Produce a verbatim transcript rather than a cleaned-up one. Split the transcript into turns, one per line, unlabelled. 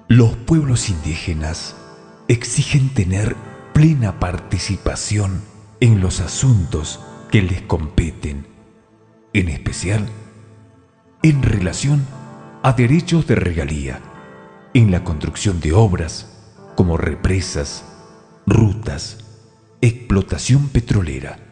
Los pueblos indígenas exigen tener plena participación en los asuntos que les competen, en especial en relación a derechos de regalía, en la construcción de obras como represas, rutas, explotación petrolera,